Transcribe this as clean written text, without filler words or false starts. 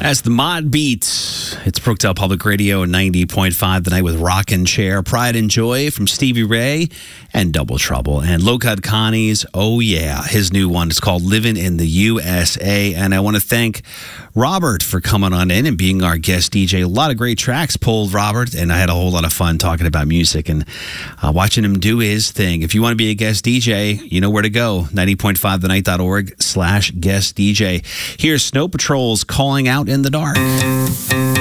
As the Mod beats, it's Brookdale Public Radio 90.5 The Night with Rockin' Chair, Pride and Joy from Stevie Ray, and Double Trouble. And Lokad Connie's, oh yeah, his new one is called Living in the USA. And I want to thank Robert for coming on in and being our guest DJ. A lot of great tracks pulled, Robert, and I had a whole lot of fun talking about music and watching him do his thing. If you want to be a guest DJ, you know where to go, 90.5thenight.org/guest DJ. Here's Snow Patrol's Calling Out in the Dark.